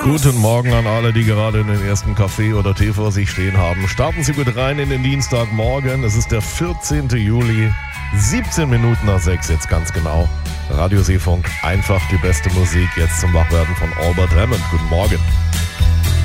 Guten Morgen an alle, die gerade den ersten Kaffee oder Tee vor sich stehen haben. Starten Sie gut rein in den Dienstagmorgen. Es ist der 14. Juli, 17 Minuten nach 6 jetzt ganz genau. Radio Seefunk, einfach die beste Musik jetzt zum Wachwerden von Albert Hammond. Guten Morgen.